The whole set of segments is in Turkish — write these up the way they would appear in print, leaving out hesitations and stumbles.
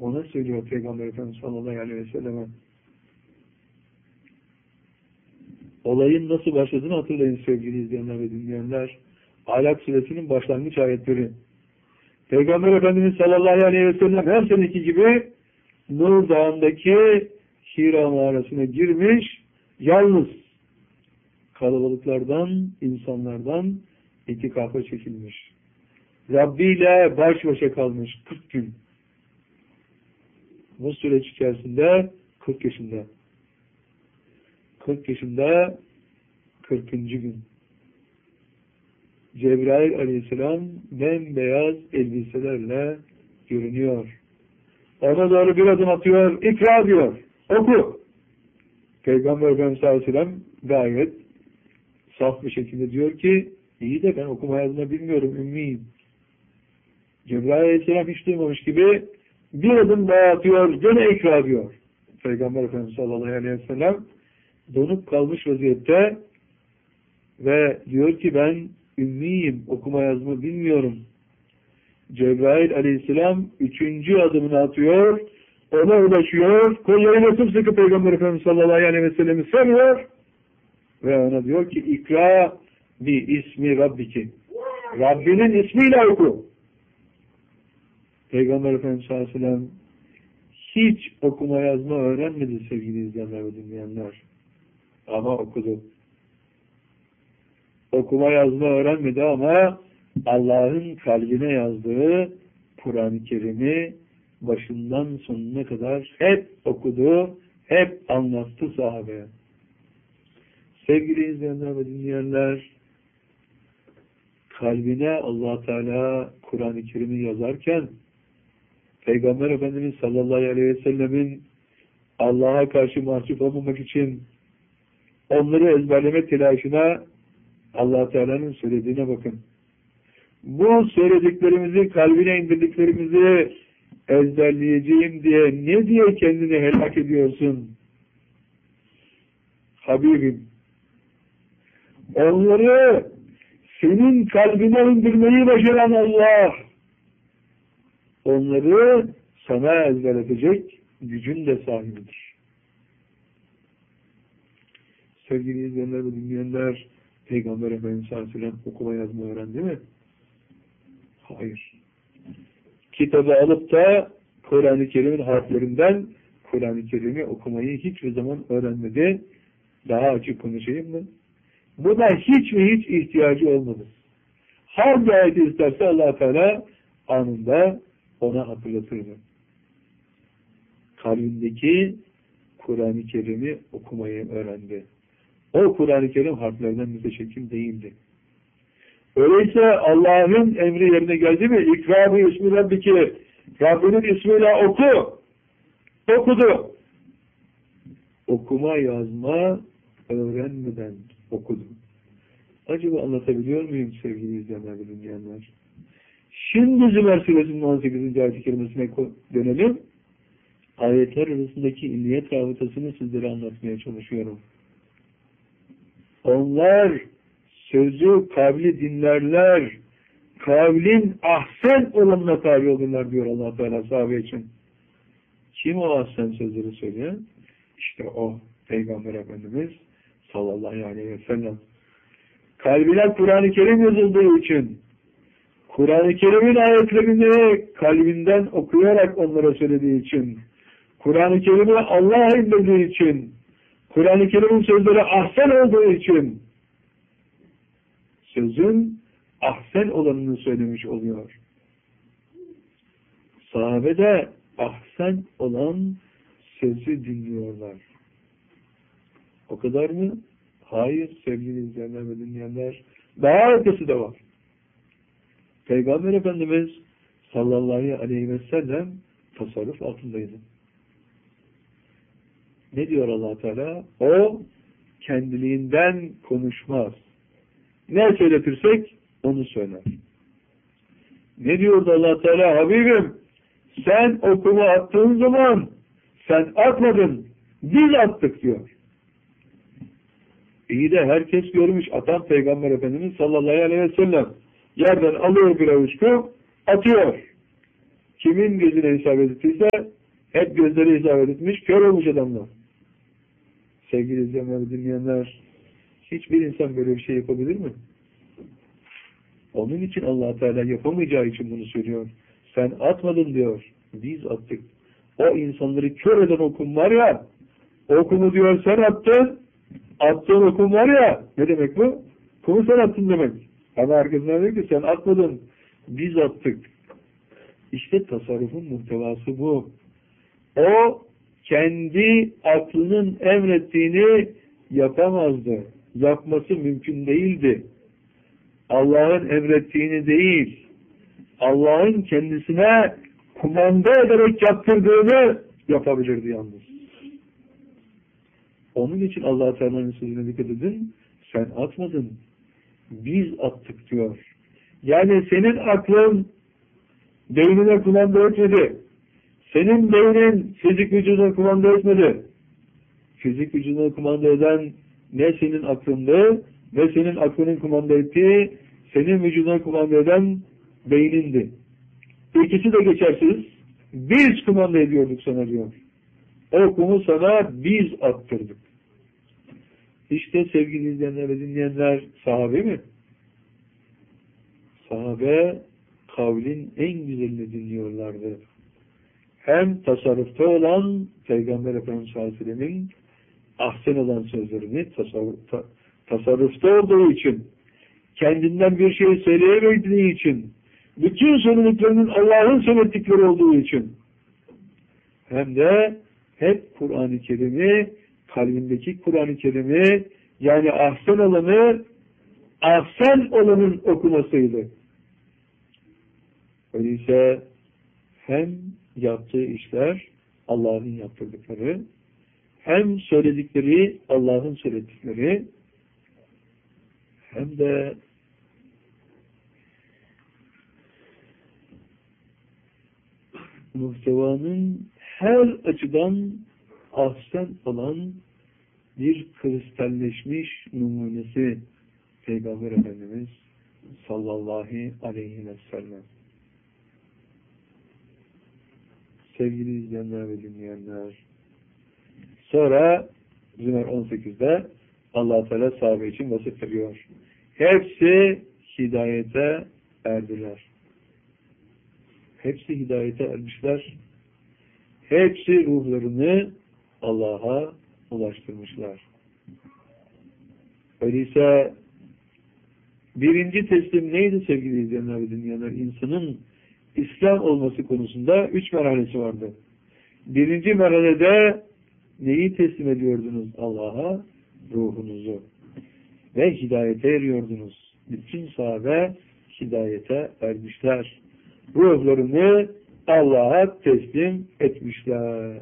Ona söylüyor Peygamber Efendimiz sallallahu aleyhi ve selleme. Olayın nasıl başladığını hatırlayın sevgili izleyenler ve dinleyenler. Alak suresinin başlangıç ayetleri. Peygamber Efendimiz sallallahu aleyhi ve sellem her seneki gibi Nur Dağı'ndaki Hira mağarasına girmiş, yalnız kalabalıklardan, insanlardan itikafa çekilmiş. Rabbi ile baş başa kalmış 40 gün. Bu süreç içerisinde 40 yaşında. 40 yaşında 40. gün. Cebrail aleyhisselam bembeyaz elbiselerle görünüyor. Ona doğru bir adım atıyor, ikra diyor, oku. Peygamber Efendimiz aleyhisselam gayet saf bir şekilde diyor ki, iyi de ben okuma yazma bilmiyorum, ümmiyim. Cebrail aleyhisselam hiç duymamış gibi bir adım daha atıyor, gene ikra diyor. Peygamber Efendimiz sallallahu aleyhi ve sellem donup kalmış vaziyette ve diyor ki ben ümmiyim, okuma yazma bilmiyorum. Cebrail aleyhisselam 3. adımını atıyor, ona ulaşıyor, kollarıyla sımsıkı Peygamber Efendimiz sallallahu aleyhi ve sellem'i sarıyor ve ona diyor ki ikra bi ismi Rabbiki. Rabbinin ismiyle oku. Peygamber Efendimiz sallallahu aleyhi ve sellem hiç okuma yazma öğrenmedi sevgili izleyenler ve dinleyenler. Ama okudu. Okuma yazma öğrenmedi ama Allah'ın kalbine yazdığı Kur'an-ı Kerim'i başından sonuna kadar hep okudu, hep anlattı sahabeye. Sevgili izleyenler ve dinleyenler, kalbine Allah Teala Kur'an-ı Kerim'i yazarken Peygamber Efendimiz sallallahu aleyhi ve sellemin Allah'a karşı mahcup olmamak için onları ezberleme telaşına Allah Teala'nın söylediğine bakın. Bu söylediklerimizi, kalbine indirdiklerimizi ezberleyeceğim diye ne diye kendini helak ediyorsun? Habibim. Onları senin kalbine indirmeyi başaran Allah. Onları sana ezberletecek gücün de sahibidir. Sevgili izleyenler ve dinleyenler, Peygamber Efendimiz sallallahu aleyhi ve sellem okuma yazma öğrendi mi? Hayır. Kitabı alıp da Kur'an-ı Kerim'in harflerinden Kur'an-ı Kerim'i okumayı hiçbir zaman öğrenmedi. Daha açık konuşayım mı? Buna hiç ve hiç ihtiyacı olmadı. Hangi ayeti isterse Allah Teala anında ona hatırlatırdı. Kalbindeki Kur'an-ı Kerim'i okumayı öğrendi. O Kur'an-ı Kerim harflerden müteşekkil değildi. Öyleyse Allah'ın emri yerine geldi mi? İkra bi ismi Rabbiki. Rabbinin ismiyle oku. Okudu. Okuma yazma öğrenmeden okudu. Acaba anlatabiliyor muyum sevgili izleyenler ve dinleyenler? Şimdi Zümer Suresinin 18. ayet-i kerimesine dönelim. Ayetler arasındaki illiyet rabıtasını sizlere anlatmaya çalışıyorum. Onlar sözü kavli dinlerler, kavlin ahsen olanına tabi olurlar diyor Allah Teala sahabe için. Kim o ahsen sözleri söylüyor? İşte o Peygamber Efendimiz sallallahu aleyhi ve sellem. Kalbine Kur'an-ı Kerim yazıldığı için, Kur'an-ı Kerim'in ayetlerini kalbinden okuyarak onlara söylediği için, Kur'an-ı Kerim'i Allah'a indirdiği için, Kur'an-ı Kerim'in sözleri ahsen olduğu için, sözün ahsen olanını söylemiş oluyor. Sahabe de ahsen olan sözü dinliyorlar. O kadar mı? Hayır sevgili izleyenler ve dinleyenler. Daha ötesi de var. Peygamber Efendimiz sallallahu aleyhi ve sellem tasarruf altındaydı. Ne diyor Allah Teala? O kendiliğinden konuşmaz. Ne söyletirsek onu söyler. Ne diyordu Allah Teala? Habibim sen okuma attığın zaman sen atmadın, biz attık diyor. İyi de herkes görmüş atan Peygamber Efendimiz sallallahu aleyhi ve sellem yerden alıyor bir avuç kum, atıyor. Kimin gözüne isabet ettiyse hep gözleri isabet etmiş, kör olmuş adamlar. Sevgili izleyenler, dinleyenler, hiçbir insan böyle bir şey yapabilir mi? Onun için Allah Teala yapamayacağı için bunu söylüyor. Sen atmadın diyor. Biz attık. O insanları kör eden okum var ya, okumu diyor sen attın, attığın okum var ya, ne demek bu? Kumu sen attın demek. Ama arkasından diyor ki sen atmadın, biz attık. İşte tasarrufun muhtevası bu. O kendi aklının emrettiğini yapamazdı. Yapması mümkün değildi. Allah'ın emrettiğini değil, Allah'ın kendisine kumanda ederek yaptırdığını yapabilirdi yalnız. Onun için Allah Teala'nın sözüne dikkat edin. Sen atmadın, biz attık diyor. Yani senin aklın beynine kumanda etmedi. Senin beynin fizik vücuduna kumanda etmedi. Fizik vücuduna kumanda eden ne senin aklındı, ne senin aklının kumanda ettiği, senin vücuduna kumanda eden beynindi. İkisi de geçersiz. Biz kumanda ediyorduk sana diyor. O kumu sana biz attırdık. İşte sevgili izleyenler ve dinleyenler, sahabe mi? Sahabe kavlin en güzelini dinliyorlardı. Hem tasarrufta olan Peygamber Efendimiz sallallahu aleyhi ve sellem'in ahsen olan sözlerini tasarrufta olduğu için, kendinden bir şey söyleyemediği için, bütün söylediklerinin Allah'ın söyledikleri olduğu için, hem de hep Kur'an-ı Kerim'i, kalbindeki Kur'an-ı Kerim'i, yani ahsen olanı, ahsen olanın okumasıydı. Öyleyse hem yaptığı işler Allah'ın yaptırdıkları, hem söyledikleri Allah'ın söyledikleri, hem de muhtevanın her açıdan ahsen olan bir kristalleşmiş numunesi Peygamber Efendimiz sallallahu aleyhi ve sellem. Sevgili izleyenler ve dinleyenler, sonra Zümer 18'de Allah Teala sahabe için vasıf veriyor. Hepsi hidayete erdiler. Hepsi hidayete ermişler. Hepsi ruhlarını Allah'a ulaştırmışlar. Öyleyse birinci teslim neydi sevgili izleyenler ve dinleyenler? İnsanın İslam olması konusunda 3 merhalesi vardı. Birinci merhalede neyi teslim ediyordunuz Allah'a? Ruhunuzu. Ve hidayete eriyordunuz. Bütün sahabe hidayete ermişler. Ruhlarını Allah'a teslim etmişler.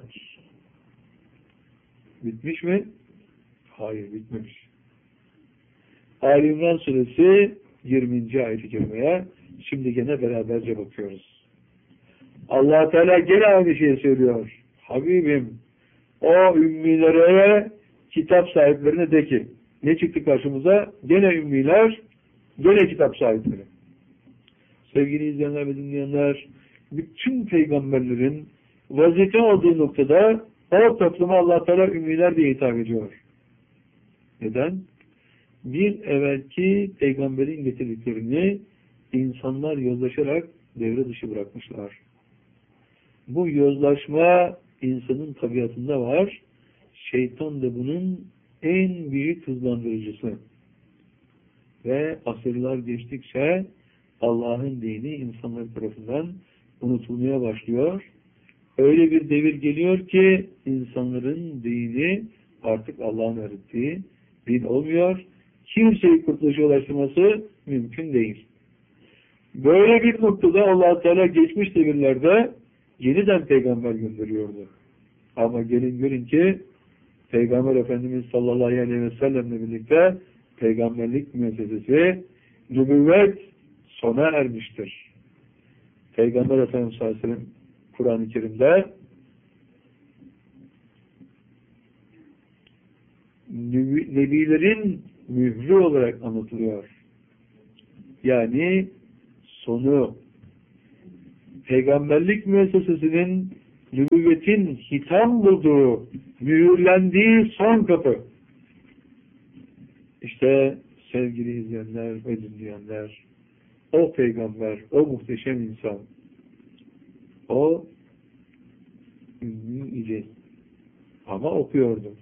Bitmiş mi? Hayır, bitmemiş. Ali İmran suresi 20. ayet-i kerimeye şimdi gene beraberce bakıyoruz. Allah Teala gene aynı şeyi söylüyor. Habibim, o ümmilere, kitap sahiplerine de ki, ne çıktı karşımıza? Gene ümmiler, gene kitap sahipleri. Sevgili izleyenler ve dinleyenler, bütün peygamberlerin vazife olduğu noktada o topluma Allah Teala ümmiler diye hitap ediyor. Neden? Bir evvelki peygamberin getirdiklerini insanlar yozlaşarak devre dışı bırakmışlar. Bu yozlaşma insanın tabiatında var. Şeytan da bunun en büyük hızlandırıcısı. Ve asırlar geçtikçe Allah'ın dini insanlar tarafından unutulmaya başlıyor. Öyle bir devir geliyor ki insanların dini artık Allah'ın öğrettiği din olmuyor. Kimseyi kurtuluşa ulaştırması mümkün değil. Böyle bir noktada Allah Teala geçmiş devirlerde yeniden peygamber gönderiyordu. Ama gelin görün ki Peygamber Efendimiz sallallahu aleyhi ve sellemle birlikte peygamberlik müessesesi, nübüvvet sona ermiştir. Peygamber Efendimiz sallallahu aleyhi ve sellem Kur'an-ı Kerim'de nebilerin mührü olarak anlatılıyor. Yani sonu, peygamberlik müessesesinin nübüvvetin hitam bulduğu, mühürlendiği son kapı. İşte sevgili izleyenler ve dinleyenler, o peygamber, o muhteşem insan, o ünlü idi. Ama okuyordu.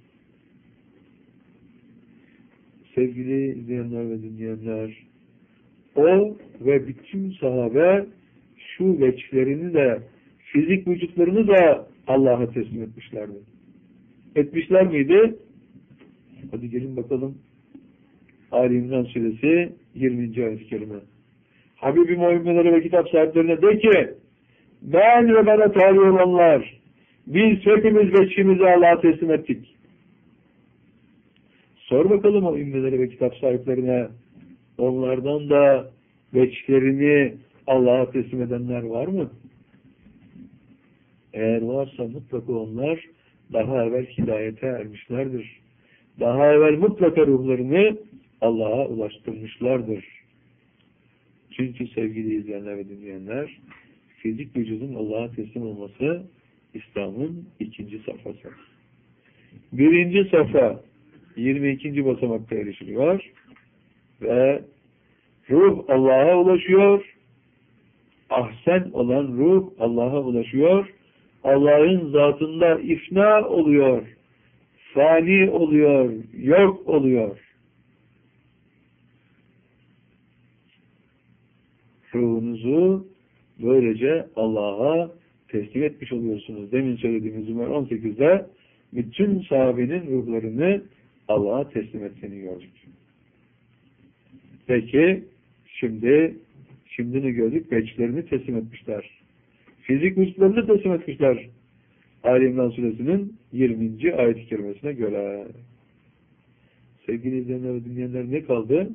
Sevgili izleyenler ve dinleyenler, o ve bütün sahabe şu veçlerini de, fizik vücutlarını da Allah'a teslim etmişlerdi. Etmişler miydi? Hadi gelin bakalım. Ali İmran Suresi 20. ayet-i kerime. Habibim müminlere ve kitap sahiplerine de ki, ben ve bana tabi olanlar, biz hepimiz veçimizi Allah'a teslim ettik. Sor bakalım o ümmelere ve kitap sahiplerine, onlardan da veçlerini Allah'a teslim edenler var mı? Eğer varsa mutlaka onlar daha evvel hidayete ermişlerdir. Daha evvel mutlaka ruhlarını Allah'a ulaştırmışlardır. Çünkü sevgili izleyenler ve dinleyenler, fizik vücudun Allah'a teslim olması İslam'ın ikinci safhası. Birinci safha 22. basamakta erişiliyor ve ruh Allah'a ulaşıyor. Ahsen olan ruh Allah'a ulaşıyor. Allah'ın zatında ifna oluyor. Fani oluyor. Yok oluyor. Ruhunuzu böylece Allah'a teslim etmiş oluyorsunuz. Demin söylediğimiz Zümer 18'de bütün sahabenin ruhlarını Allah'a teslim ettiğini gördük. Peki şimdi ne gördük? Veçlerini teslim etmişler. Fizik vücutlarını teslim etmişler. Ali İmran Suresinin 20. ayet-i kerimesine göre. Sevgili izleyenler ve dinleyenler, ne kaldı?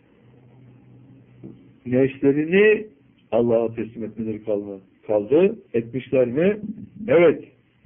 Nefslerini Allah'a teslim etmeleri kaldı. Etmişler mi? Evet.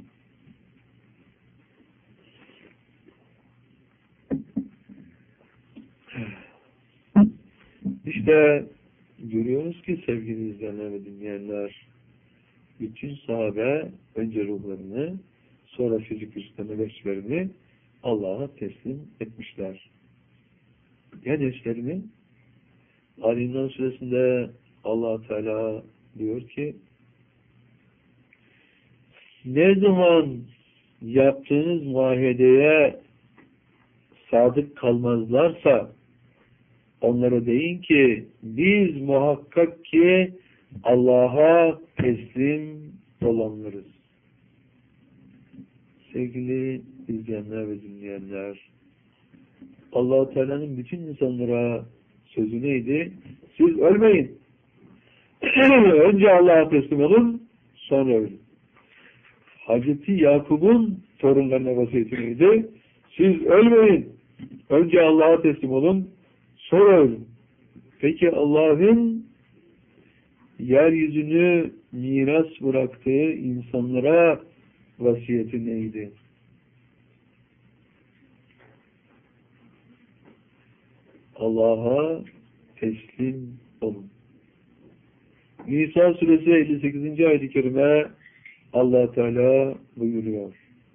İşte görüyoruz ki sevgili izleyenler ve dinleyenler, bütün sahabe önce ruhlarını, sonra fizik vücutlarını, nefslerini Allah'a teslim etmişler. Ya nefslerini? Ali İmran Suresinde Allah Teala diyor ki, ne zaman yaptığınız muahedeye sadık kalmazlarsa onlara deyin ki biz muhakkak ki Allah'a teslim olanlarız. Sevgili izleyenler ve dinleyenler, Allah-u Teala'nın bütün insanlara sözü neydi? Siz ölmeyin. Önce Allah'a teslim olun, sonra ölün. Hazreti Yakub'un torunlarına vasiyeti neydi? Siz ölmeyin. Önce Allah'a teslim olun, sonra ölün. Peki Allah'ın yeryüzünü miras bıraktığı insanlara vasiyeti neydi? Allah'a teslim olun. Nisa suresi 58. ayet-i kerime Allah Teala buyuruyor.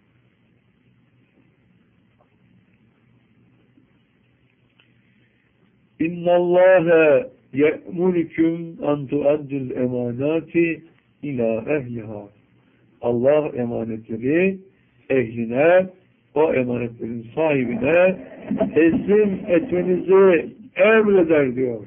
İnnallâhe ye'murikum an tu'addil emanati ila ehliha. Allah emanetleri ehline, o emanetlerin sahibine teslim etmenizi emreder diyor.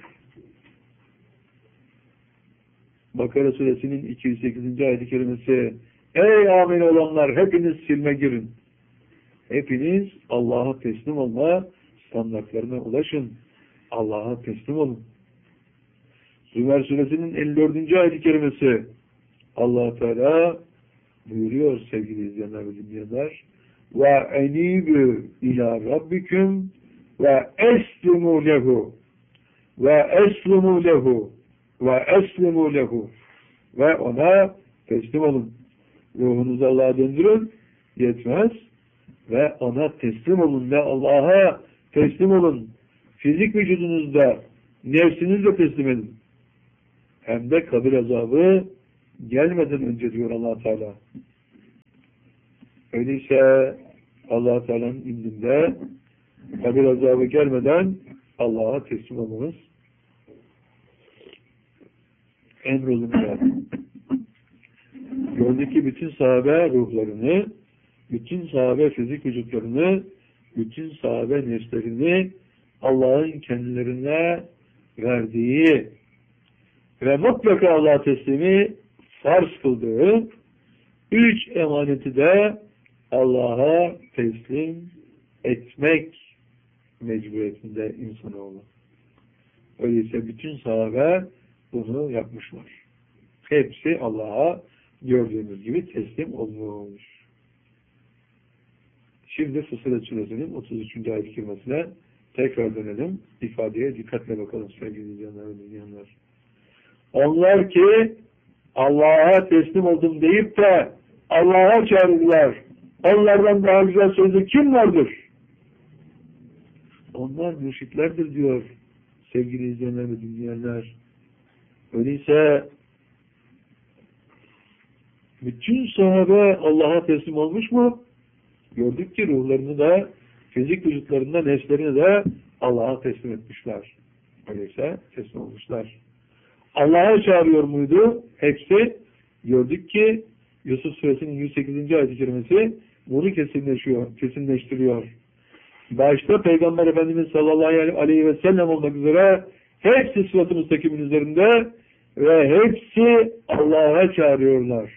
Bakara suresinin 208. ayet-i kerimesi, ey amin olanlar hepiniz silme girin. Hepiniz Allah'a teslim olma standartlarına ulaşın. Allah'a teslim olun. Zümer suresinin 54. ayet-i kerimesi, Allah Teala buyuruyor sevgili izleyenler ve dinleyenler, ve enibü ila rabbikum ve eslimu lehu ve eslimu lehu ve eslimu lehu ve ona teslim olun. Ruhunuzu Allah'a döndürün, yetmez, ve ona teslim olun ve Allah'a teslim olun. Fizik vücudunuzda nefsinizle teslim edin. Hem de kabir azabı gelmeden önce diyor Allah Teala. Öyleyse Allah Teala'nın indinde kabir azabı gelmeden Allah'a teslim olmamız emrolunmuyor. Gördük ki bütün sahabe ruhlarını, bütün sahabe fizik vücutlarını, bütün sahabe nefslerini Allah'ın kendilerine verdiği ve mutlaka Allah'a teslimi farz kıldığı 3 emaneti de Allah'a teslim etmek mecburiyetinde insanoğlu. Öyleyse bütün sahabe bunu yapmışlar. Hepsi Allah'a gördüğümüz gibi teslim olmuş. Şimdi Fussilet Suresi'nin 33. ayet-i kerimesine tekrar dönelim. İfadeye dikkatle bakalım sevgili izleyenler ve dinleyenler. Onlar ki Allah'a teslim oldum deyip de Allah'a çağırırlar. Onlardan daha güzel sözü kim vardır? Onlar mürşitlerdir diyor sevgili izleyenler ve dinleyenler. Öyleyse bütün sahabe Allah'a teslim olmuş mu? Gördük ki ruhlarını da, fizik vücutlarında nefslerini de Allah'a teslim etmişler. Öyleyse teslim olmuşlar. Allah'a çağırıyor muydu? Hepsi. Gördük ki Yusuf Suresinin 108. ayet-i kerimesi bunu kesinleştiriyor. Başta Peygamber Efendimiz sallallahu aleyhi ve sellem olmak üzere hepsi sırat-ı müstakimin üzerinde ve hepsi Allah'a çağırıyorlar.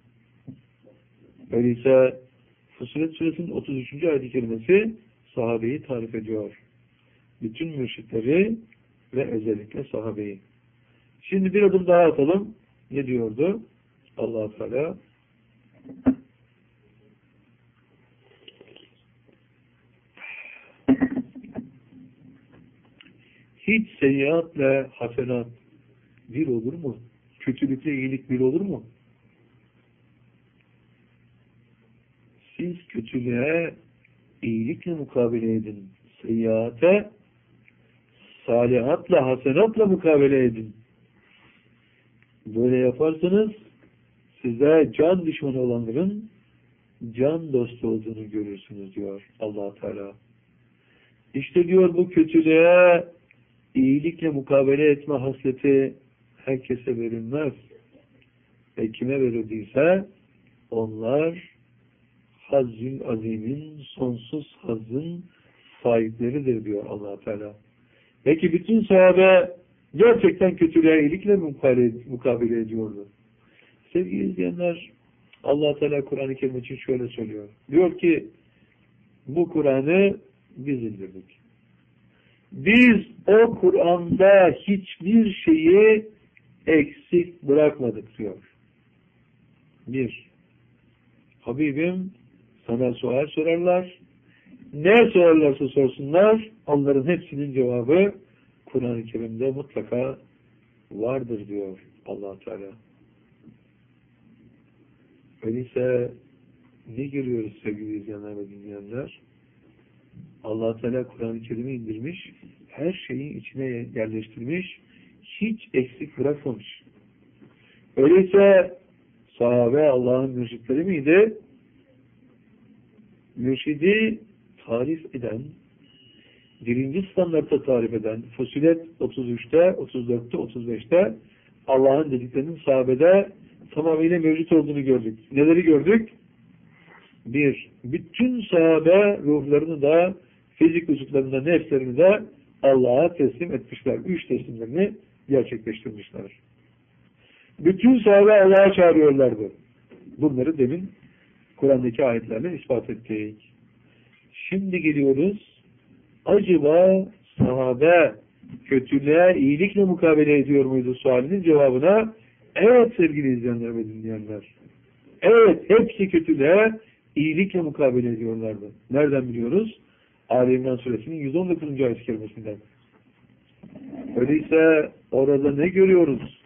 Öyleyse Fussilet Suresinin 33. ayet-i kerimesi sahabeyi tarif ediyor. Bütün mürşitleri ve özellikle sahabeyi. Şimdi bir adım daha atalım. Ne diyordu Allah-u Teala? Hiç seyyiatle hasenat bir olur mu? Kötülükle iyilik bir olur mu? Siz kötülüğe iyilikle mukabele edin. Seyyiate salihatla, hasenatla mukabele edin. Böyle yaparsanız size can düşmanı olanların can dostu olduğunu görürsünüz diyor Allah Teala. İşte diyor bu kötülüğe iyilikle mukabele etme hasleti herkese verilmez. Ve kime verildiyse onlar hazzül azimin, sonsuz hazzın sahipleridir diyor Allah Teala. Peki bütün sahabe gerçekten kötülüğe iyilikle mukabele ediyordu. Sevgili izleyenler, Allah Teala Kur'an-ı Kerim için şöyle söylüyor. Diyor ki bu Kur'an'ı biz indirdik. Biz o Kur'an'da hiçbir şeyi eksik bırakmadık diyor. Bir, Habibim sana sual sorarlar. Ne sorarlarsa sorsunlar, onların hepsinin cevabı Kur'an-ı Kerim'de mutlaka vardır diyor Allah Teala. Öyleyse ne görüyoruz sevgili izleyenler ve dinleyenler? Allah Teala Kur'an-ı Kerim'i indirmiş, her şeyi içine yerleştirmiş, hiç eksik bırakmamış. Öyleyse sahabe Allah'ın mürşitleri miydi? Mürşidi tarif eden, birinci standartta tarif eden, Fussilet 33'te, 34'te, 35'te Allah'ın dediklerinin sahabede tamamıyla mevcut olduğunu gördük. Neleri gördük? Bir, bütün sahabe ruhlarını da, fizik vücutlarını da, nefslerini de Allah'a teslim etmişler. 3 teslimlerini gerçekleştirmişler. Bütün sahabe Allah'a çağırıyorlardı. Bunları demin Kur'an'daki ayetlerle ispat ettik. Şimdi geliyoruz. Acaba sahabe kötülüğe iyilikle mukabele ediyor muydu sualinin cevabına? Evet sevgili izleyenler ve dinleyenler. Evet, hepsi kötülüğe iyilikle mukabele ediyorlardı. Nereden biliyoruz? Ali İmran Suresinin 119. ayet-i kerimesinden. Öyleyse orada ne görüyoruz?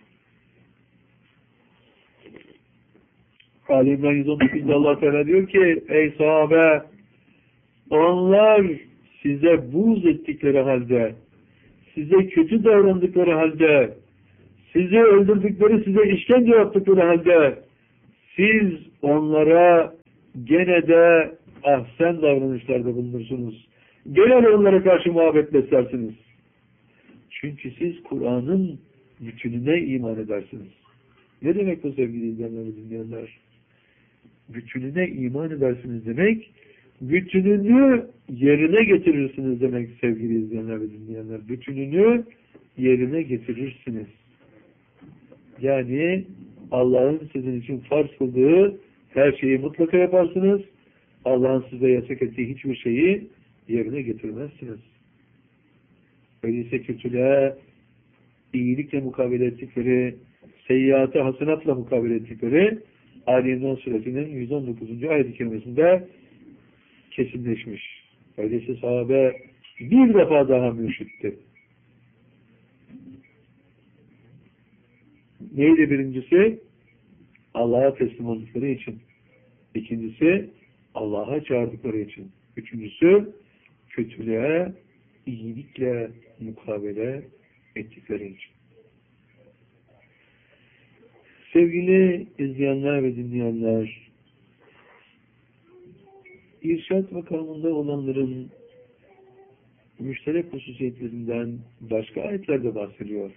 Ali İmran 119'da Allah Teala diyor ki ey sahabe, onlar size buğz ettikleri halde, size kötü davrandıkları halde, sizi öldürdükleri, size işkence yaptıkları halde siz onlara gene de ahsen davranışlarda bulunursunuz. Gene de onlara karşı muhabbet beslersiniz. Çünkü siz Kur'an'ın bütününe iman edersiniz. Ne demek bu sevgili izleyenler ve dinleyenler? Bütününe iman edersiniz demek, bütününü yerine getirirsiniz demek sevgili izleyenler ve dinleyenler. Bütününü yerine getirirsiniz. Yani Allah'ın sizin için farz kıldığı her şeyi mutlaka yaparsınız. Allah'ın size yasak ettiği hiçbir şeyi yerine getirmezsiniz. Öyleyse kötülüğe iyilikle mukabele ettikleri, seyyiatı hasenatla mukabele ettikleri Ali İmran Suresinin 119. ayet-i kerimesinde kesinleşmiş. Öyleyse sahabe bir defa daha mürşitti. Neydi birincisi? Allah'a teslim oldukları için. İkincisi, Allah'a çağırdıkları için. Üçüncüsü, kötülüğe iyilikle mukabele ettikleri için. Sevgili izleyenler ve dinleyenler, irşad makamında olanların müşterek hususiyetlerinden başka ayetlerde bahsediyor.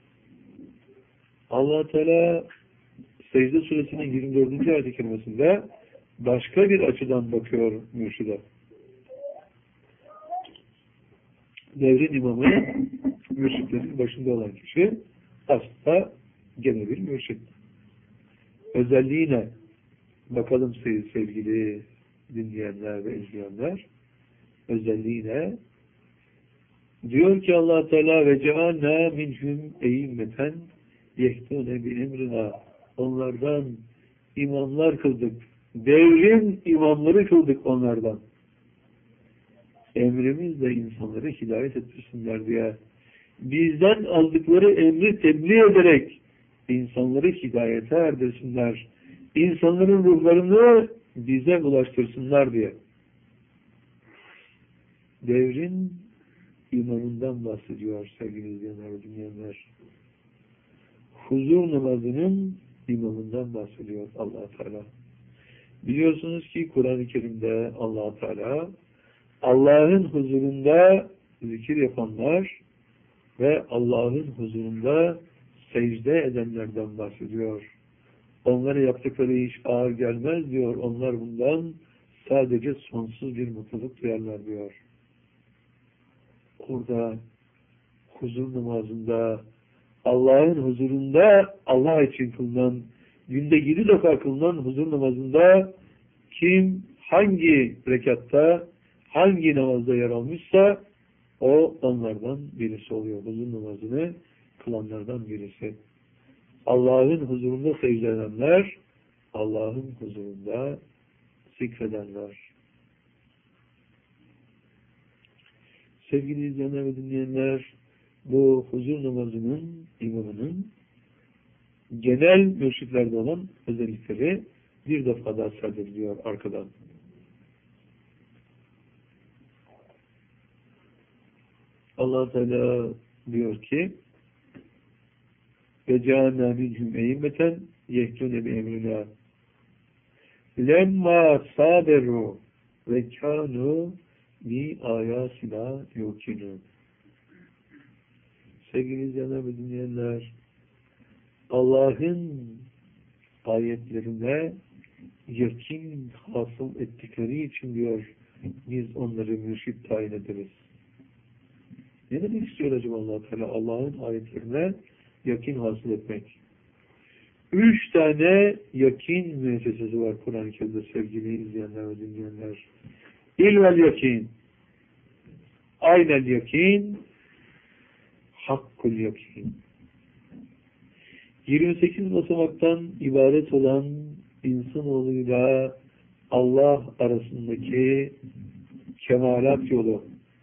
Allah Teala Secde Suresinin 24. ayet-i kerimesinde başka bir açıdan bakıyor mürşide. Devrin imamı, mürşitlerin başında olan kişi aslında gene bir mürşit. Özelliğine bakalım sevgili dinleyenler ve izleyenler. Özelliğine diyor ki Allah Teala ve cealna minhum e'immeten yehtune bi emrina, onlardan imamlar kıldık. Devrin imamları kıldık onlardan. Emrimizle insanları hidayet ettirsinler diye. Bizden aldıkları emri tebliğ ederek insanları hidayete erdirsinler. İnsanların ruhlarını bize ulaştırsınlar diye. Devrin imamından bahsediyor sevgili izleyenler ve dinleyenler. Huzur namazının imamından bahsediyor Allah Teala. Biliyorsunuz ki Kur'an-ı Kerim'de Allah Teala Allah'ın huzurunda zikir yapanlar ve Allah'ın huzurunda secde edenlerden bahsediyor. Onlara yaptıkları iş ağır gelmez diyor. Onlar bundan sadece sonsuz bir mutluluk duyarlar diyor. Orada huzur namazında Allah'ın huzurunda Allah için kılınan, günde 7 defa kılınan huzur namazında kim hangi rekatta, hangi namazda yer almışsa o onlardan birisi oluyor. Huzur namazını kılanlardan birisi. Allah'ın huzurunda secde edenler, Allah'ın huzurunda zikredenler. Sevgili izleyenler ve dinleyenler, bu huzur namazının imamının genel mürşitlerde olan özellikleri bir defa daha serdediliyor arkadan. Allah Teala diyor ki ve cealna minhum e'immeten yehdune bi emrina lemma saberu ve kanu bi ayatina yuqinun. Sevgili izleyenler ve dinleyenler, Allah'ın ayetlerine yakin hasıl ettikleri için diyor, biz onları mürşit tayin ederiz. Ne demek istiyor acaba Allah Teala? Allah'ın ayetlerine yakin hasıl etmek. 3 tane yakin müessesesi var Kur'an-ı Kerim'de sevgili izleyenler ve dinleyenler. İlvel yakin, aynel yakin, hakkul yakin. 28 basamaktan ibaret olan insanoğluyla Allah arasındaki kemalat yolu.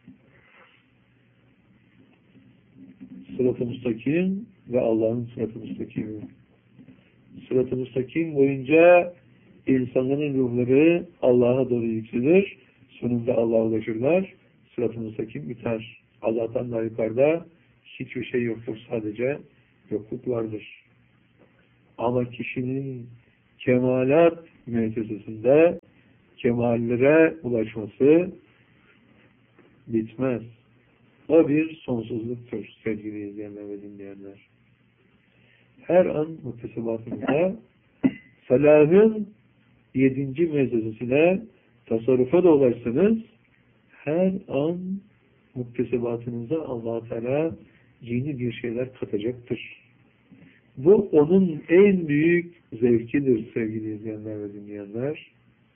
Sırat-ı müstakim ve Allah'ın sırat-ı müstakimi. Sırat-ı müstakim boyunca insanların ruhları Allah'a doğru yükselir. Sonunda Allah'a ulaşırlar. Sırat-ı müstakim biter. Allah'tan daha yukarıda hiçbir şey yoktur. Sadece yokluk vardır. Ama kişinin kemalat müessesesinde kemallere ulaşması bitmez. O bir sonsuzluktur sevgili izleyenler ve dinleyenler. Her an muktesebatımızda salahın 7. müessesesine tasarrufa da ulaşsanız her an muktesebatınıza Allah-u Teala yeni bir şeyler katacaktır. Bu onun en büyük zevkidir sevgili izleyenler ve dinleyenler.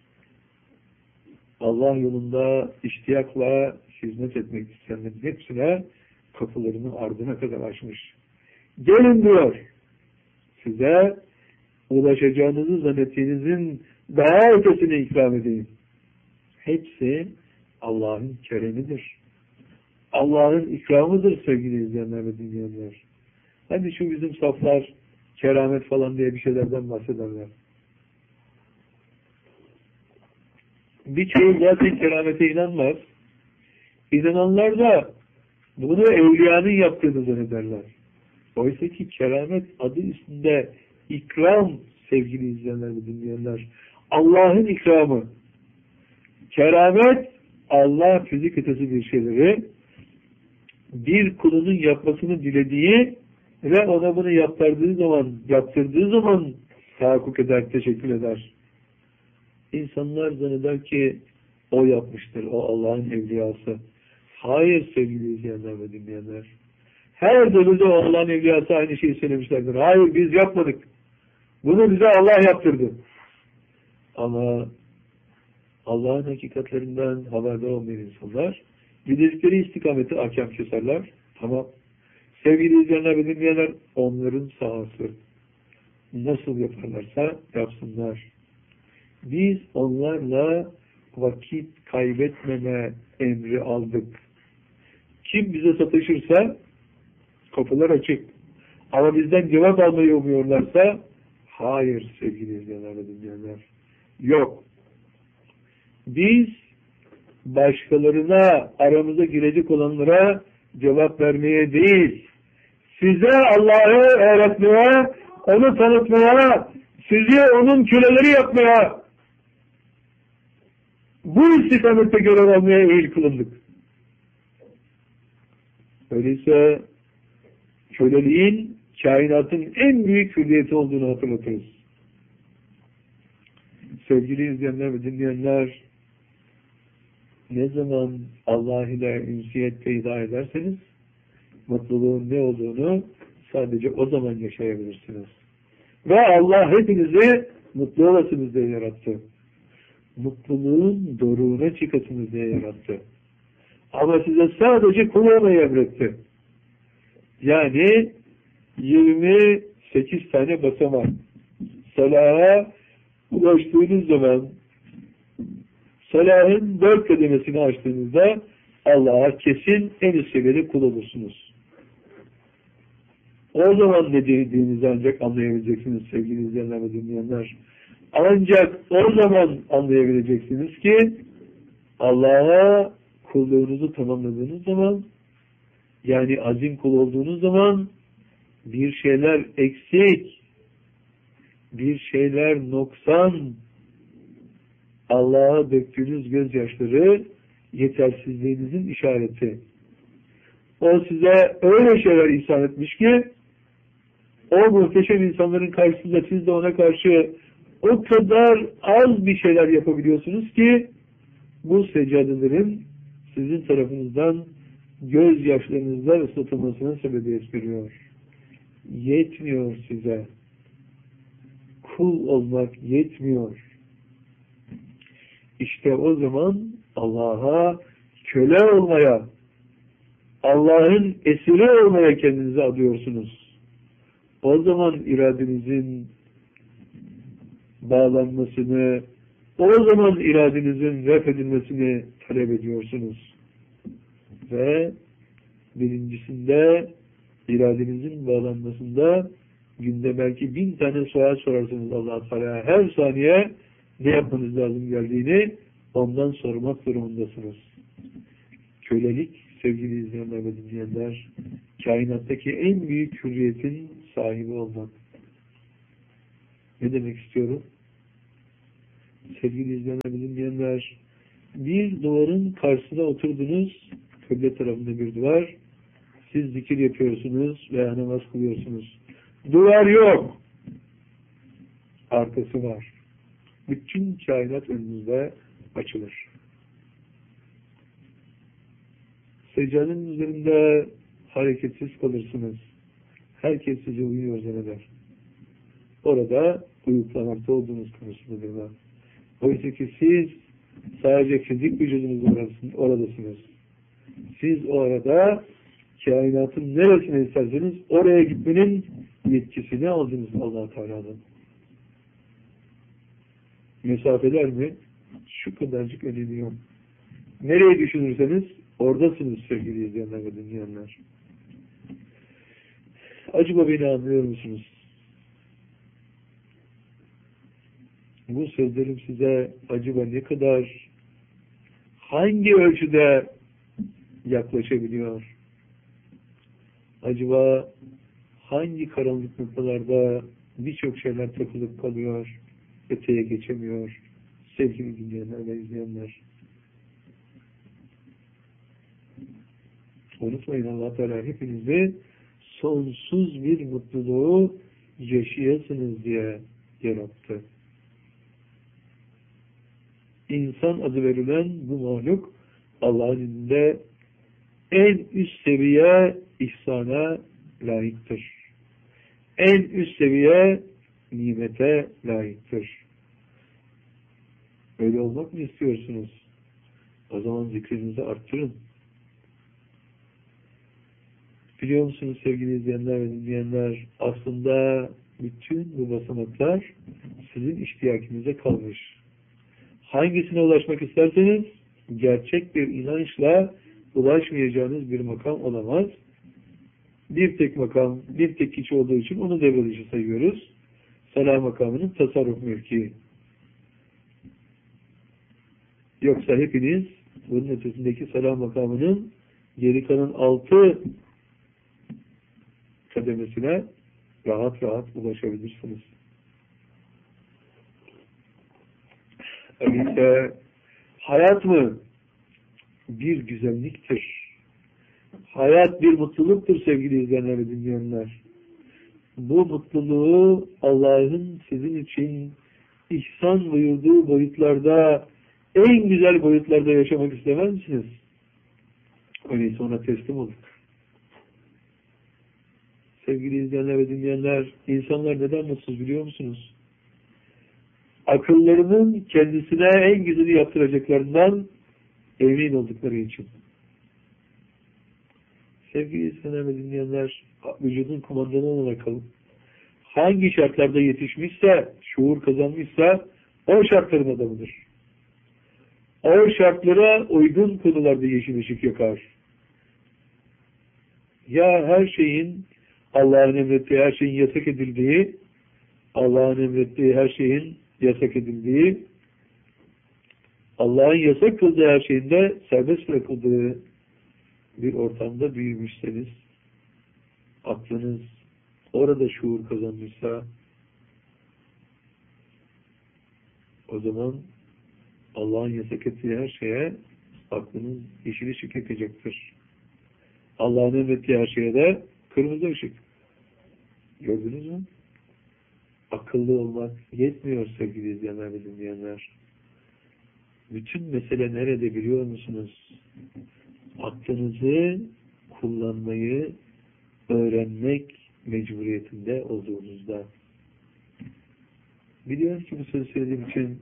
Allah yolunda iştiyakla hizmet etmek isteyenlerin hepsine kapılarını ardına kadar açmış. Gelin diyor. Size ulaşacağınızı zannettiğinizin daha ötesini ikram edeyim. Hepsi Allah'ın keremidir. Allah'ın ikramıdır sevgili izleyenler ve dinleyenler. Hani şu bizim saflar keramet falan diye bir şeylerden bahsederler. Birçoğu zaten keramete inanmaz. İnananlar da bunu evliyanın yaptığını zannederler. Oysa ki keramet adı üstünde ikram sevgili izleyenler ve dinleyenler. Allah'ın ikramı. Keramet Allah fizik ötesi bir şeyleri bir kulunun yapmasını dilediği ve ona bunu yaptırdığı zaman tahakkuk eder, teşekkür eder. İnsanlar zanneder ki o yapmıştır, o Allah'ın evliyası. Hayır sevgili izleyenler ve dinleyenler. Her devirde o Allah'ın evliyası aynı şeyi söylemişlerdir. Hayır biz yapmadık. Bunu bize Allah yaptırdı. Ama Allah'ın hakikatlerinden haberdar olmayan insanlar bildikleri istikameti ahkam keserler. Tamam. Sevgili izleyenler ve dinleyenler onların sahası. Nasıl yaparlarsa yapsınlar. Biz onlarla vakit kaybetmeme emri aldık. Kim bize sataşırsa kapılar açık. Ama bizden cevap almayı umuyorlarsa hayır sevgili izleyenler ve dinleyenler. Yok. Biz başkalarına aramıza girecek olanlara cevap vermeye değil, size Allah'ı öğretmeye, onu tanıtmaya, sizi onun köleleri yapmaya, bu istikamette görev almaya eğil kılındık. Öyleyse köleliğin kainatın en büyük hürriyeti olduğunu hatırlatırız. Sevgili izleyenler ve dinleyenler, ne zaman Allah ile ünsiyet peyda ederseniz mutluluğun ne olduğunu sadece o zaman yaşayabilirsiniz. Ve Allah hepinizi mutlu olasınız diye yarattı. Mutluluğun doruğuna çıkasınız diye yarattı. Ama size sadece kul olmayı emretti. Yani 28 tane basamak. Salaha ulaştığınız zaman salahın 4 kademesini açtığınızda Allah'a kesin en üst seviyede kul olursunuz. O zaman ne dediğinizi ancak anlayabileceksiniz sevgili izleyenler ve dinleyenler. Ancak o zaman anlayabileceksiniz ki Allah'a kulluğunuzu tamamladığınız zaman, yani azim kul olduğunuz zaman bir şeyler eksik, bir şeyler noksan, Allah'a döktüğünüz gözyaşları yetersizliğinizin işareti. O size öyle şeyler ihsan etmiş ki o muhteşem insanların karşısında siz de ona karşı o kadar az bir şeyler yapabiliyorsunuz ki bu seccadelerin sizin tarafınızdan gözyaşlarınızla ıslatılmasına sebebiyet veriyor. Yetmiyor size. Kul olmak yetmiyor. İşte o zaman Allah'a köle olmaya, Allah'ın esiri olmaya kendinizi adıyorsunuz. O zaman iradenizin bağlanmasını, o zaman iradenizin refedilmesini talep ediyorsunuz. Ve birincisinde iradenizin bağlanmasında günde belki 1000 tane sual sorarsınız Allah-u Teala'ya. Her saniye ne yapmanız lazım geldiğini ondan sormak durumundasınız. Kölelik sevgili izleyenler ve dinleyenler, kainattaki en büyük hürriyetin sahibi olmak. Ne demek istiyorum? Sevgili izleyenler ve dinleyenler, bir duvarın karşısına oturdunuz, kıble tarafında bir duvar, siz zikir yapıyorsunuz veya namaz kılıyorsunuz. Duvar yok, arkası var. Bütün kainat önünüzde açılır. Seccadenin üzerinde hareketsiz kalırsınız. Herkes size uyuyor zanneder. Orada uyuklamakta olduğunuz konusundadırlar. Oysa ki siz sadece fizik vücudunuzda oradasınız. Siz o arada kainatın neresine isterseniz oraya gitmenin yetkisini aldınız Allah-u Teala'dan. Mesafeler mi? Şu kadarcık önemi yok. Nereye düşünürseniz oradasınız sevgili izleyenler ve dinleyenler. Acaba beni anlıyor musunuz? Bu sözlerim size acaba ne kadar, hangi ölçüde yaklaşabiliyor? Acaba hangi karanlık noktalarda birçok şeyler takılıp kalıyor, öteye geçemiyor sevgili dinleyenler ve izleyenler? Unutmayın, Allah Teala hepinizi sonsuz bir mutluluğu yaşayasınız diye yarattı. İnsan adı verilen bu mahluk Allah'ın indinde en üst seviye ihsana layıktır. En üst seviye nimete layıktır. Öyle olmak mı istiyorsunuz? O zaman zikrinizi arttırın. Biliyor musunuz sevgili izleyenler ve dinleyenler, aslında bütün bu basamaklar sizin iştiyakinize kalmış. Hangisine ulaşmak isterseniz gerçek bir inançla ulaşmayacağınız bir makam olamaz. Bir tek makam, bir tek kişi olduğu için onu devre dışı sayıyoruz. Salah makamının tasarruf mülki. Yoksa hepiniz bunun ötesindeki salah makamının geri kalan 6 kademesine rahat rahat ulaşabilirsiniz. Öyleyse hayat mı? Bir güzelliktir. Hayat bir mutluluktur sevgili izleyenler ve dinleyenler. Bu mutluluğu Allah'ın sizin için ihsan buyurduğu boyutlarda, en güzel boyutlarda yaşamak istemez misiniz? Öyleyse ona teslim olun. Sevgili izleyenler ve dinleyenler, insanlar neden mutsuz biliyor musunuz? Akıllarının kendisine en güzeli yaptıracaklarından emin oldukları için. Sevgili izleyenler ve dinleyenler, vücudun kumandanı olan akıl, hangi şartlarda yetişmişse, şuur kazanmışsa, o şartların adamıdır. O şartlara uygun konularda yeşil ışık yakar. Ya her şeyin, Allah'ın emrettiği her şeyin yasak edildiği, Allah'ın emrettiği her şeyin yasak edildiği, Allah'ın yasak kıldığı her şeyin de serbest bırakıldığı bir ortamda büyümüşseniz, aklınız orada şuur kazanmışsa, o zaman Allah'ın yasak ettiği her şeye aklınız yeşil ışık yakacaktır. Allah'ın emrettiği her şeye de kırmızı ışık. Gördünüz mü? Akıllı olmak yetmiyor sevgili izleyenler ve dinleyenler. Bütün mesele nerede biliyor musunuz? Aklınızı kullanmayı öğrenmek mecburiyetinde olduğunuzda. Biliyorum ki bu sözü söylediğim için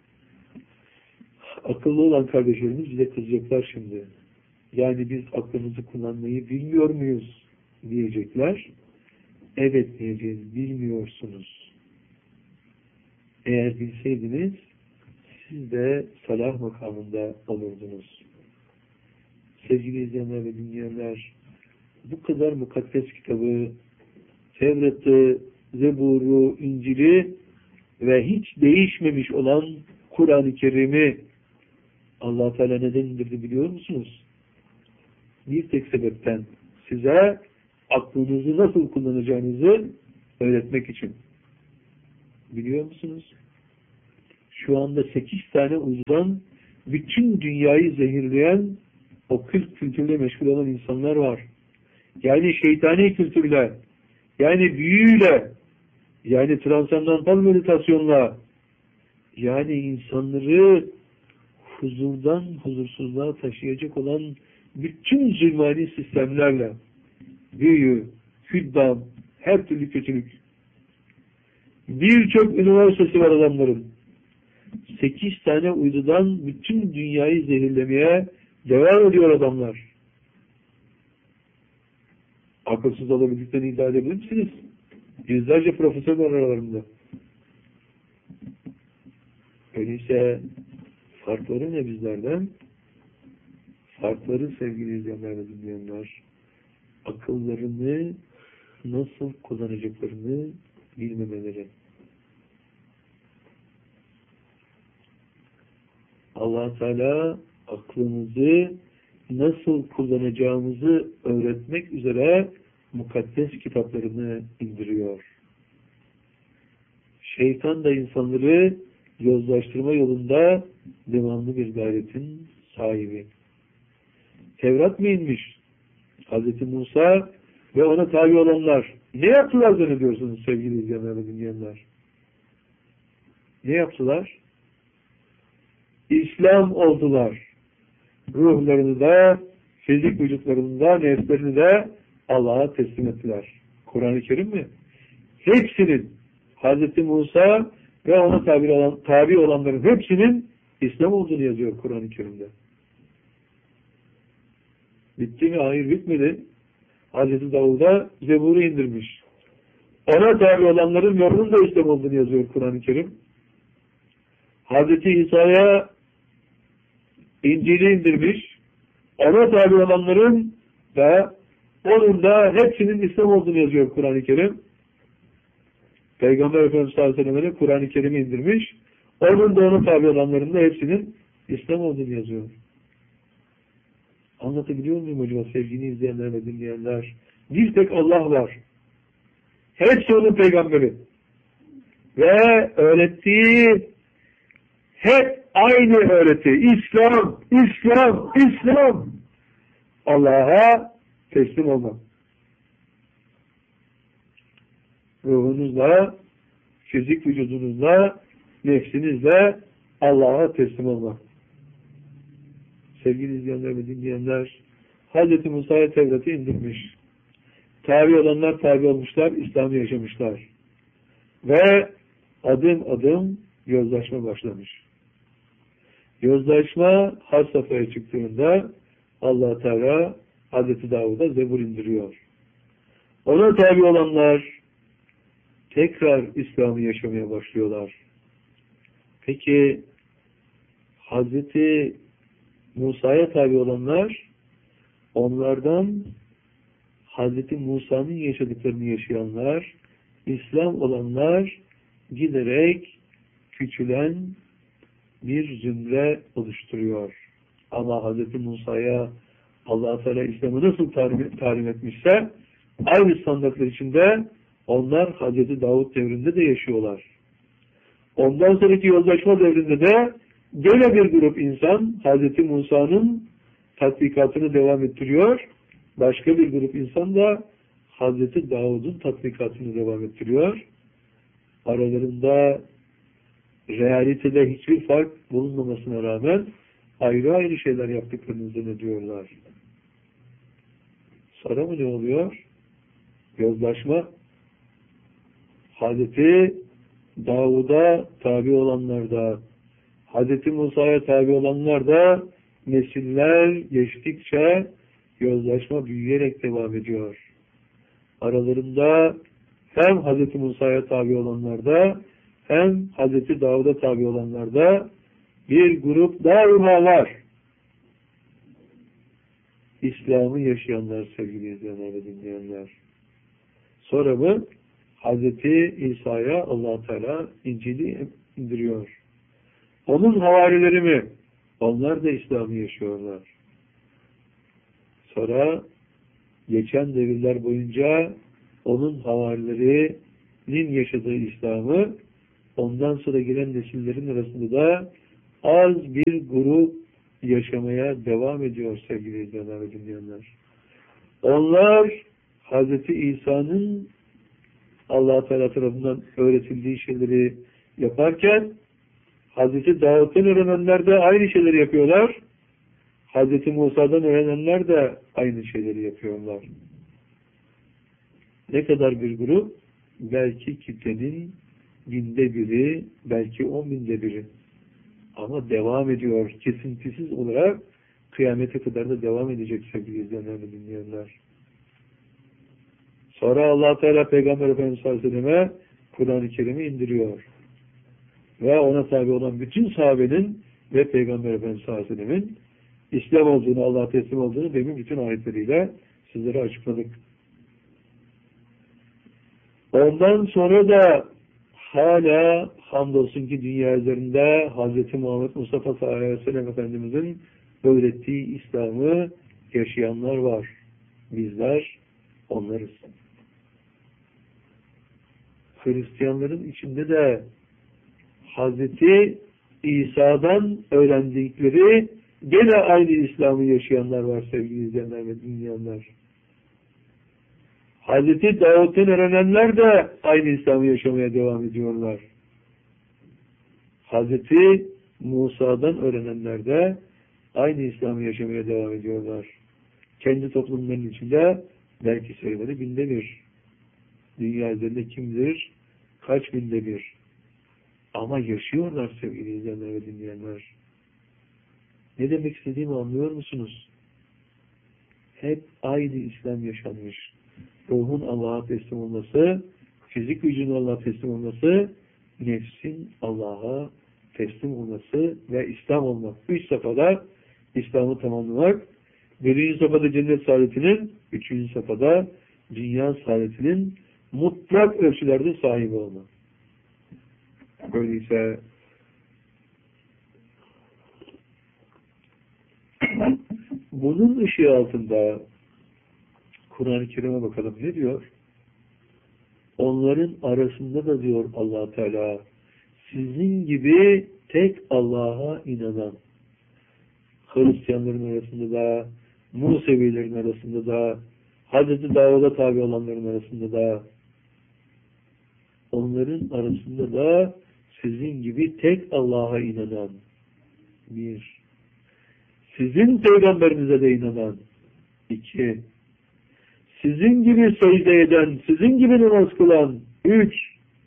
akıllı olan kardeşlerimiz bize kızacaklar şimdi. Yani biz aklımızı kullanmayı bilmiyor muyuz diyecekler. Evet diyeceğiz, bilmiyorsunuz. Eğer bilseydiniz siz de salah makamında olurdunuz. Sevgili izleyenler ve dinleyenler, bu kadar mukaddes kitabı, Tevrat'ı, Zebur'u, İncil'i ve hiç değişmemiş olan Kur'an-ı Kerim'i Allah Teala neden indirdi biliyor musunuz? Bir tek sebepten. Size aklınızı nasıl kullanacağınızı öğretmek için. Biliyor musunuz? Şu anda 8 tane uydudan bütün dünyayı zehirleyen okült kültürle meşgul olan insanlar var. Yani şeytani kültürle, yani büyüyle, yani transandantal meditasyonla, yani insanları huzurdan huzursuzluğa taşıyacak olan bütün zulmani sistemlerle, büyü, hüddam, her türlü kötülük. Birçok üniversitesi var adamların. 8 tane uydudan bütün dünyayı zehirlemeye devam ediyor adamlar. Akılsız olabildiklerini iddia edebilir misiniz? Yüzlerce profesör var aralarında. Öyleyse farkları ne bizlerden? Farkları sevgili izleyenler ve dinleyenler, akıllarını nasıl kullanacaklarını bilmemeleri. Allah Teala aklımızı nasıl kullanacağımızı öğretmek üzere mukaddes kitaplarını indiriyor. Şeytan da insanları yozlaştırma yolunda devamlı bir gayretin sahibi. Tevrat mı inmiş? Hz. Musa ve ona tabi olanlar ne yaptılar zannediyorsunuz sevgili izleyenler ve dinleyenler? Ne yaptılar? İslam oldular. Ruhlarını da, fizik vücutlarını da, nefslerini de Allah'a teslim ettiler. Kur'an-ı Kerim mi? Hepsinin Hz. Musa ve ona tabi olanların hepsinin İslam olduğunu yazıyor Kur'an-ı Kerim'de. Bitti mi? Hayır, bitmedi. Hz. Davud'a Zebur'u indirmiş. Ona tabi olanların yolunun da İslam olduğunu yazıyor Kur'an-ı Kerim. Hz. İsa'ya İncil'i indirmiş. Ona tabi olanların da onun da hepsinin İslam olduğunu yazıyor Kur'an-ı Kerim. Peygamber Efendimiz sallallahu aleyhi ve sellem'e Kur'an-ı Kerim'i indirmiş. Onun da ona tabi olanların da hepsinin İslam olduğunu yazıyor. Anlatabiliyor muyum acaba sevgili izleyenler ve dinleyenler? Bir tek Allah var. Hepsi onun peygamberi. Ve öğrettiği hep aynı öğreti. İslam, İslam, İslam. Allah'a teslim olmak. Ruhunuzla, fizik vücudunuzla, nefsinizle Allah'a teslim olmak. Sevgili izleyenler ve dinleyenler, Hz. Musa'ya Tevrat'ı indirmiş. Tabi olanlar tabi olmuşlar, İslam'ı yaşamışlar. Ve adım adım yozlaşma başlamış. Yozlaşma had safhaya çıktığında Allah Teala Hz. Davud'a Zebur indiriyor. Ona tabi olanlar tekrar İslam'ı yaşamaya başlıyorlar. Peki Hz. Musa'ya tabi olanlar onlardan Hz. Musa'nın yaşadıklarını yaşayanlar, İslam olanlar giderek küçülen bir zümre oluşturuyor. Ama Hz. Musa'ya Allah-u Teala İslam'ı nasıl talim etmişse aynı standartlar içinde onlar Hz. Davud devrinde de yaşıyorlar. Ondan sonraki yozlaşma devrinde de gene bir grup insan Hz. Musa'nın tatbikatını devam ettiriyor. Başka bir grup insan da Hz. Davud'un tatbikatını devam ettiriyor. Aralarında realitede hiçbir fark bulunmamasına rağmen ayrı ayrı şeyler yaptıklarını zannediyorlar. Sonra mı ne oluyor? Yozlaşma. Hazreti Davud'a tabi olanlar da, Hazreti Musa'ya tabi olanlar da nesiller geçtikçe yozlaşma büyüyerek devam ediyor. Aralarında hem Hazreti Musa'ya tabi olanlarda hem Hazreti Davud'a tabi olanlarda bir grup daima var. İslam'ı yaşayanlar sevgili izleyenler ve dinleyenler. Sonra mı Hazreti İsa'ya Allah Teala İncil'i indiriyor. Onun havarileri mi? Onlar da İslam'ı yaşıyorlar. Sonra geçen devirler boyunca onun havarilerinin yaşadığı İslam'ı ondan sonra gelen nesillerin arasında da az bir grup yaşamaya devam ediyor sevgili izleyenler ve dinleyenler. Onlar Hz. İsa'nın Allah Teala tarafından öğretildiği şeyleri yaparken Hz. Davut'tan öğrenenler de aynı şeyleri yapıyorlar. Hz. Musa'dan öğrenenler de aynı şeyleri yapıyorlar. Ne kadar bir grup? Belki kitlenin 1000'de 1'i, belki 10.000'de 1'i. Ama devam ediyor. Kesintisiz olarak kıyamete kadar da devam edecek sevgili izleyenler ve dinleyenler. Sonra Allah Teala Peygamber Efendimiz sallallahu aleyhi ve selleme Kur'an-ı Kerim'i indiriyor. Ve ona tabi olan bütün sahabenin ve Peygamber Efendimiz sallallahu aleyhi ve sellemin İslam olduğunu, Allah'a teslim olduğunu demin bütün ayetleriyle sizlere açıkladık. Ondan sonra da hala hamdolsun ki dünya üzerinde Hz. Muhammed Mustafa sallallahu aleyhi ve sellem Efendimizin öğrettiği İslam'ı yaşayanlar var. Bizler onlarız. Hristiyanların içinde de Hz. İsa'dan öğrendikleri gene aynı İslam'ı yaşayanlar var sevgili izleyenler ve dinleyenler. Hz. Davut'tan öğrenenler de aynı İslam'ı yaşamaya devam ediyorlar. Hz. Musa'dan öğrenenler de aynı İslam'ı yaşamaya devam ediyorlar. Kendi toplumlarının içinde belki sayıları 1000'de 1. Dünya üzerinde kim bilir kaç 1000'de 1. Ama yaşıyorlar sevgili izleyenler ve dinleyenler. Ne demek istediğimi anlıyor musunuz? Hep aynı İslam yaşanmış. Ruhun Allah'a teslim olması, fizik gücünün Allah'a teslim olması, nefsin Allah'a teslim olması ve İslam olmak. 3 safhada İslam'ı tamamlamak. 1. safhada cennet saadetinin, 3. safhada dünya saadetinin mutlak ölçülerde sahibi olmak. Öyleyse bunun ışığı altında Kur'an-ı Kerim'e bakalım ne diyor? Onların arasında da diyor Allah Teala sizin gibi tek Allah'a inanan Hristiyanların arasında da Musevilerin arasında da Hz. Davud'a tabi olanların arasında da onların arasında da sizin gibi tek Allah'a inanan bir, sizin peygamberinize de inanan 2, sizin gibi secde eden, sizin gibi namaz kılan 3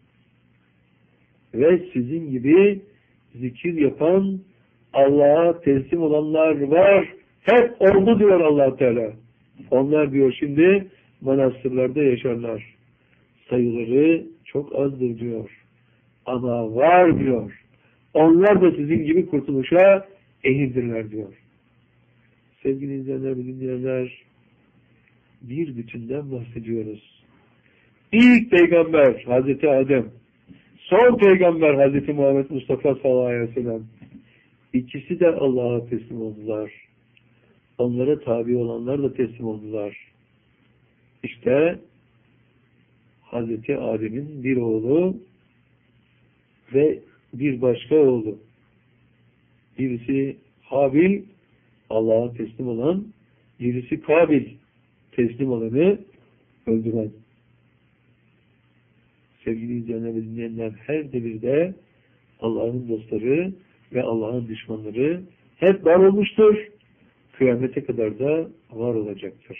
ve sizin gibi zikir yapan Allah'a teslim olanlar var. Hep oldu diyor Allah Teala. Onlar diyor şimdi manastırlarda yaşarlar. Sayıları çok azdır diyor. Ama var diyor. Onlar da sizin gibi kurtuluşa ehildirler diyor. Sevgili izleyenler ve dinleyenler, bir bütünden bahsediyoruz. İlk peygamber Hazreti Adem, son peygamber Hazreti Muhammed Mustafa sallallahu aleyhi ve sellem. İkisi de Allah'a teslim oldular. Onlara tabi olanlar da teslim oldular. İşte Hazreti Adem'in bir oğlu ve bir başka oğlu. Birisi Habil, Allah'a teslim olan, birisi Kabil, teslim olanı öldüren. Sevgili izleyenler ve dinleyenler, her devirde Allah'ın dostları ve Allah'ın düşmanları hep var olmuştur. Kıyamete kadar da var olacaktır.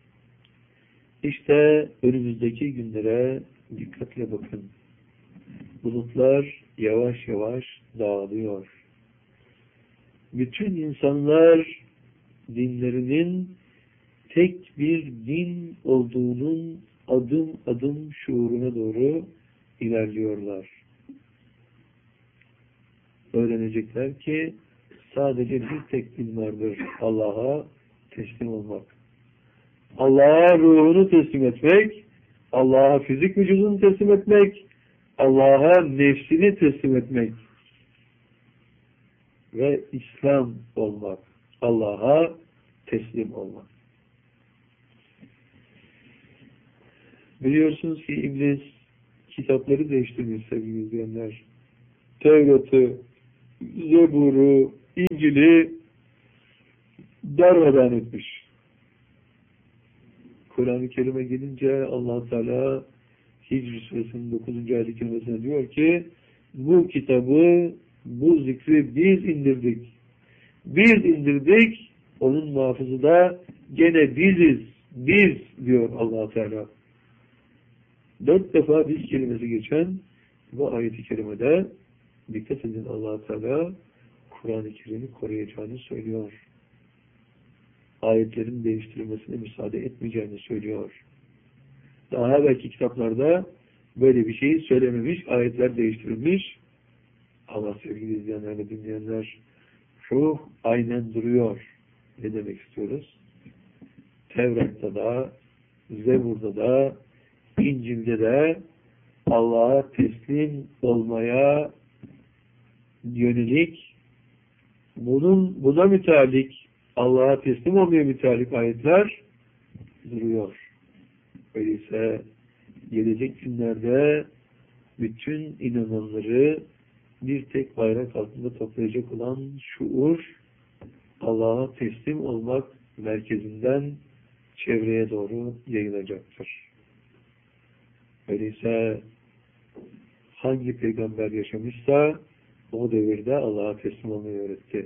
İşte önümüzdeki günlere dikkatle bakın. Bulutlar yavaş yavaş dağılıyor. Bütün insanlar dinlerinin tek bir din olduğunun adım adım şuuruna doğru ilerliyorlar. Öğrenecekler ki sadece bir tek din vardır. Allah'a teslim olmak. Allah'a ruhunu teslim etmek, Allah'a fizik vücudunu teslim etmek, Allah'a nefsini teslim etmek ve İslam olmak. Allah'a teslim olmak. Biliyorsunuz ki iblis kitapları değiştirmiş sevgili izleyenler. Tevrat'ı, Zebur'u, İncil'i darmadağın etmiş. Kur'an-ı Kerim'e gelince Allah Teala Hicr Suresinin 9. ayet-i kerimesine diyor ki bu kitabı, bu zikri biz indirdik. Biz indirdik, onun muhafızı da gene biziz. Biz diyor Allah Teala. 4 defa biz kelimesi geçen bu ayet-i kerimede dikkat edin, Allah Teala Kur'an-ı Kerim'i koruyacağını söylüyor. Ayetlerin değiştirilmesine müsaade etmeyeceğini söylüyor. Daha evvelki kitaplarda böyle bir şeyi söylememiş, ayetler değiştirilmiş. Ama sevgili izleyenler ve dinleyenler, ruh aynen duruyor. Ne demek istiyoruz? Tevrat'ta da, Zebur'da da, İncil'de de Allah'a teslim olmaya yönelik, buna müteallik, Allah'a teslim olmaya müteallik ayetler duruyor. Öyleyse gelecek günlerde bütün inananları bir tek bayrak altında toplayacak olan şuur, Allah'a teslim olmak merkezinden çevreye doğru yayılacaktır. Öyleyse hangi peygamber yaşamışsa o devirde Allah'a teslim olmayı öğretti.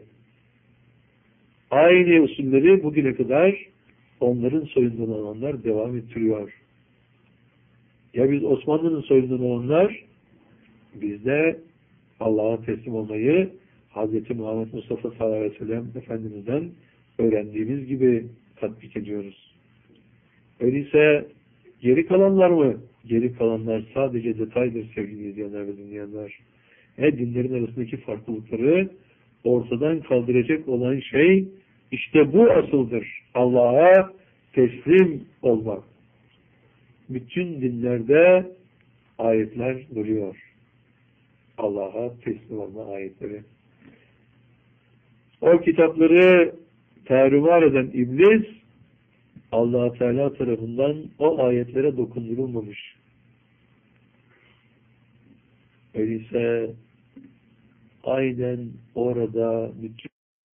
Aynı usulleri bugüne kadar onların soyundan olanlar devam ettiriyor. Ya biz Osmanlı'nın soyundan olanlar, biz de Allah'a teslim olmayı Hz. Muhammed Mustafa sallallahu aleyhi ve sellem Efendimiz'den öğrendiğimiz gibi tatbik ediyoruz. Öyleyse geri kalanlar mı? Geri kalanlar sadece detaydır sevgili izleyenler ve dinleyenler. Dinlerin arasındaki farklılıkları ortadan kaldıracak olan şey işte bu asıldır. Allah'a teslim olmak. Bütün dinlerde ayetler duruyor. Allah'a teslim olma ayetleri. O kitapları tarumar eden iblis, Allah Teala tarafından o ayetlere dokundurulmamış. Öyleyse aynen orada bütün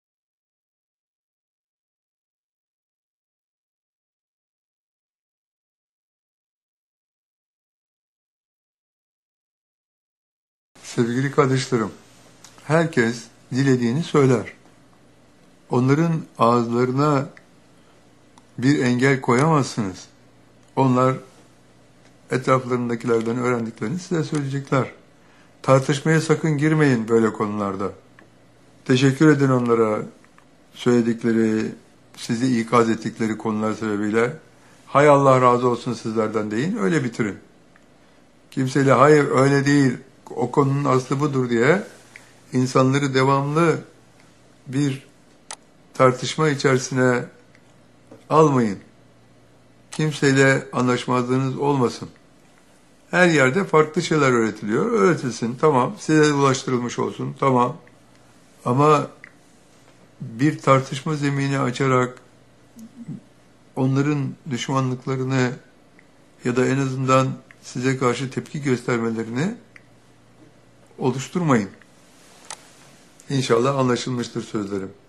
Sevgili kardeşlerim, herkes dilediğini söyler. Onların ağızlarına bir engel koyamazsınız. Onlar etraflarındakilerden öğrendiklerini size söyleyecekler. Tartışmaya sakın girmeyin böyle konularda. Teşekkür edin onlara söyledikleri, sizi ikaz ettikleri konular sebebiyle. Hay Allah razı olsun sizlerden deyin, öyle bitirin. Kimseyle hayır öyle değil, o konunun aslı budur diye insanları devamlı bir tartışma içerisine almayın. Kimseyle anlaşmazlığınız olmasın. Her yerde farklı şeyler öğretiliyor. Öğretilsin, tamam. Size ulaştırılmış olsun, tamam. Ama bir tartışma zemini açarak onların düşmanlıklarını ya da en azından size karşı tepki göstermelerini oluşturmayın. İnşallah anlaşılmıştır sözlerim.